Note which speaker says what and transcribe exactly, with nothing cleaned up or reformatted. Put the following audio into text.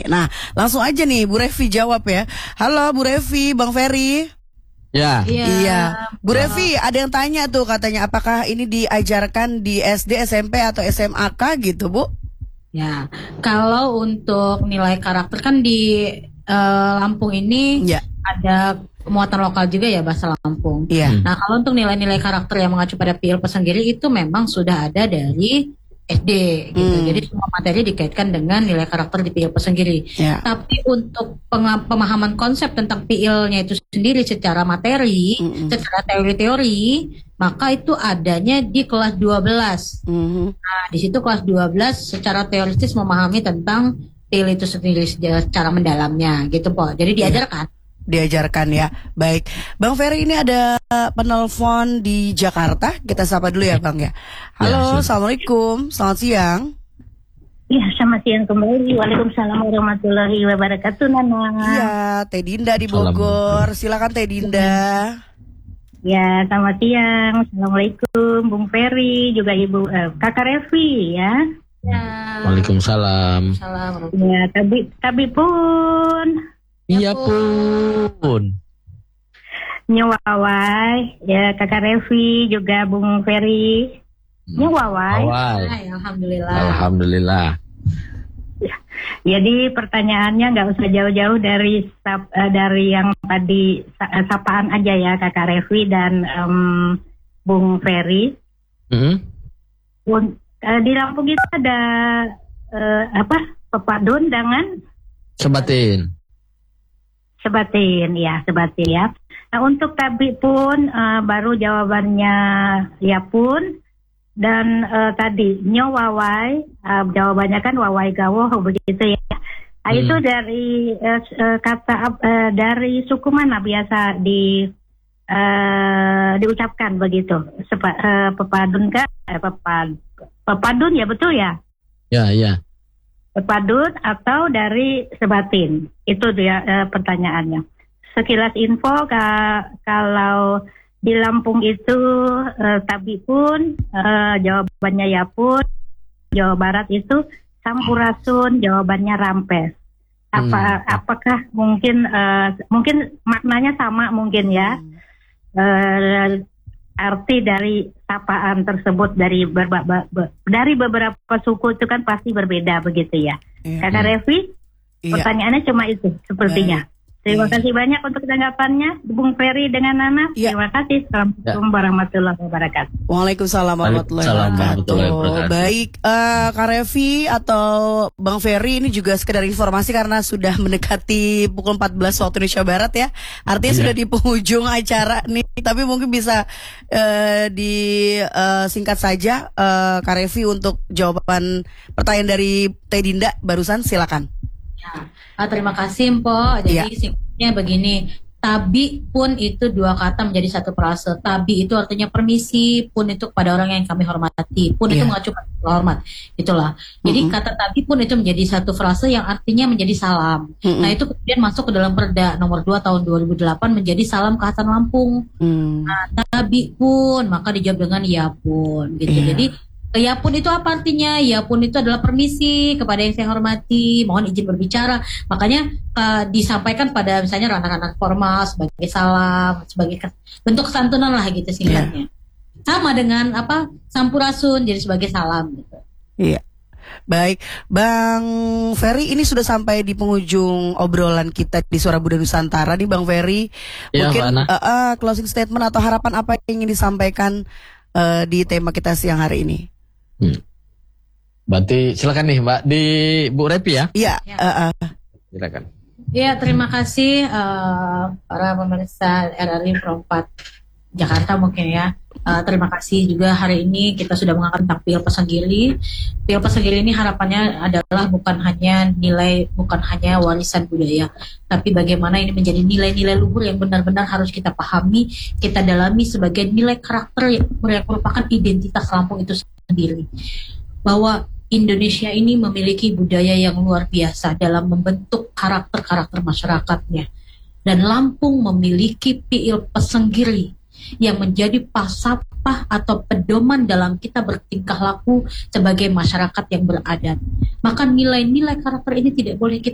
Speaker 1: Nah, langsung aja nih Bu Revi jawab ya. Halo Bu Revi, Bang Ferry.
Speaker 2: Ya.
Speaker 1: Iya. Iya. Bu Revi, ada yang tanya tuh katanya apakah ini diajarkan di S D, S M P atau S M A kah gitu, Bu?
Speaker 3: Ya, kalau untuk nilai karakter kan di uh, Lampung ini ya. Ada muatan lokal juga ya bahasa Lampung.
Speaker 1: Ya.
Speaker 3: Nah, kalau untuk nilai-nilai karakter yang mengacu pada P I L Pesanggiri itu memang sudah ada dari S D gitu. Hmm. Jadi semua materi dikaitkan dengan nilai karakter di P I L Pesanggiri. Ya. Tapi untuk pemahaman konsep tentang P I L-nya itu sendiri secara materi, hmm. secara teori-teori, maka itu adanya di kelas dua belas. Hmm. Nah, di situ kelas dua belas secara teoritis memahami tentang P I L itu sendiri secara mendalamnya gitu, Po. Jadi diajarkan. Ya.
Speaker 1: Diajarkan ya. Baik, Bang Ferry, ini ada penelpon di Jakarta. Kita sapa dulu ya Bang ya. Halo, ya, Assalamualaikum, selamat siang.
Speaker 4: Ya, selamat siang kembali. Waalaikumsalam warahmatullahi wabarakatuh, Nana.
Speaker 1: Iya, Teh Dinda di Bogor. Silakan Teh Dinda.
Speaker 4: Ya, selamat siang. Assalamualaikum, Bung Ferry, juga Ibu eh, Kakak Revi ya.
Speaker 3: Ya.
Speaker 2: Waalaikumsalam.
Speaker 4: Ya, tabi tabi pun.
Speaker 2: Iya pun.
Speaker 4: Nyawawai, ya Kakak Revi juga Bung Ferry. Nyawawai.
Speaker 3: Alhamdulillah.
Speaker 2: Alhamdulillah.
Speaker 4: Ya, jadi pertanyaannya nggak usah jauh-jauh dari sap, uh, dari yang tadi sapaan aja ya Kakak Revi dan um, Bung Ferry.
Speaker 2: Mm-hmm.
Speaker 4: Un, uh, di Lampung itu ada uh, apa? Pepadun dengan
Speaker 2: Sebatin.
Speaker 4: Sebatin, ya, sebatin ya. Nah, untuk tabi pun uh, baru jawabannya ya pun. Dan uh, tadi nyowawai, uh, jawabannya kan wawai gawoh begitu ya. Nah, hmm. itu dari uh, uh, kata uh, dari suku mana biasa di uh, diucapkan begitu? Sepa, uh, pepadun kan? Eh, pepad, pepadun ya betul ya?
Speaker 2: Ya, ya.
Speaker 4: Pepadun atau dari sebatin? Itu dia e, pertanyaannya. Sekilas info ka, kalau di Lampung itu e, tabi pun, e, jawabannya ya pun. Jawa Barat itu sampurasun, jawabannya rampes. Apa hmm. apakah mungkin e, mungkin maknanya sama mungkin ya? E, arti dari sapaan tersebut dari berba, be, dari beberapa suku itu kan pasti berbeda begitu ya. Iya. Kakak Revi, iya. Pertanyaannya cuma itu sepertinya. Baik. Terima iya. kasih banyak untuk tanggapannya Bung Ferry dengan Nana. Iya. Terima kasih. Assalamualaikum warahmatullahi wabarakatuh.
Speaker 1: Waalaikumsalam warahmatullahi wabarakatuh. Baik, uh, Kak Revi atau Bang Ferry, ini juga sekedar informasi karena sudah mendekati pukul empat belas waktu Indonesia Barat ya. Artinya iya. sudah di penghujung acara nih. Tapi mungkin bisa uh, disingkat uh, saja uh, Kak Revi untuk jawaban pertanyaan dari Teh Dinda barusan, silakan.
Speaker 3: Ya, ah, terima kasih Mpo. Jadi ya. Singkatnya begini, tabi pun itu dua kata menjadi satu frase. Tabi itu artinya permisi, pun itu kepada orang yang kami hormati, pun ya. Itu mengacu pada hormat. Itulah. Jadi mm-hmm. kata tabi pun itu menjadi satu frase yang artinya menjadi salam. Mm-hmm. Nah, itu kemudian masuk ke dalam Perda nomor dua tahun dua ribu delapan menjadi salam khatan Lampung. Mm. Nah, tabi pun maka dijawab dengan ya pun gitu. Yeah. Jadi ya pun itu apa artinya? Ya pun itu adalah permisi kepada yang saya hormati, mohon izin berbicara. Makanya uh, disampaikan pada misalnya anak-anak formal sebagai salam, sebagai bentuk kesantunan lah gitu singkatnya. Yeah. Sama dengan apa? Sampurasun jadi sebagai salam gitu.
Speaker 1: Iya. Baik, Bang Ferry, ini sudah sampai di penghujung obrolan kita di Suara Budak Nusantara nih Bang Ferry.
Speaker 2: Ya,
Speaker 1: mungkin uh, uh, closing statement atau harapan apa yang ingin disampaikan uh, di tema kita siang hari ini?
Speaker 2: Hmm. Berarti silakan nih Mbak di Bu Revi ya.
Speaker 1: Iya.
Speaker 3: Ya.
Speaker 1: Uh, uh.
Speaker 2: Silakan.
Speaker 3: Iya, terima kasih uh, para pemirsa R R I Pro empat Jakarta mungkin ya. Uh, terima kasih juga hari ini kita sudah mengangkat tentang P I L Pesanggiri. P I L Pesanggiri ini harapannya adalah bukan hanya nilai, bukan hanya warisan budaya, tapi bagaimana ini menjadi nilai-nilai luhur yang benar-benar harus kita pahami, kita dalami sebagai nilai karakter yang merupakan identitas Lampung itu sendiri. Bahwa Indonesia ini memiliki budaya yang luar biasa dalam membentuk karakter-karakter masyarakatnya. Dan Lampung memiliki P I L Pesanggiri yang menjadi pasapah atau pedoman dalam kita bertingkah laku sebagai masyarakat yang beradat. Maka nilai-nilai karakter ini tidak boleh kita